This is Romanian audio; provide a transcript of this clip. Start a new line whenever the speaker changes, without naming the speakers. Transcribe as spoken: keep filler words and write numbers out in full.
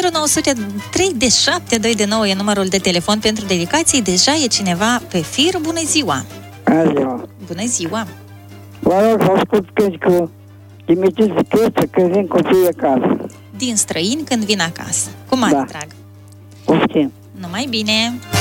nouă zero trei de șapte doi de nouă e numărul de telefon pentru dedicații. Deja e cineva pe fir. Bună ziua!
Bună ziua!
Bună ziua!
Vă rog să ascult cânti cu Dimitris Piesă când vin copiii acasă.
Din străini când vin acasă. Cu mare
Da.
drag.
Poftim!
Numai bine!